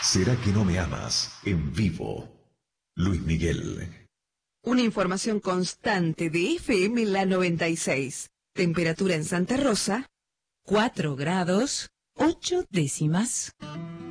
¿Será que no me amas? En vivo. Luis Miguel. Una información constante de FM La 96. Temperatura en Santa Rosa, 4 grados, 8 décimas.